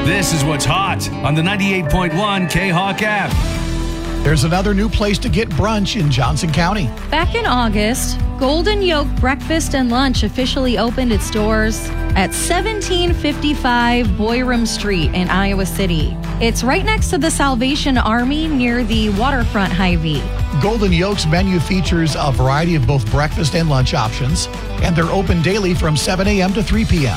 This is what's hot on the 98.1 K-Hawk app. There's another new place to get brunch in Johnson County. Back in August, Golden Yoke Breakfast and Lunch officially opened its doors at 1755 Boyram Street in Iowa City. It's right next to the Salvation Army near the Waterfront Hy-Vee. Golden Yoke's menu features a variety of both breakfast and lunch options, and they're open daily from 7 a.m. to 3 p.m.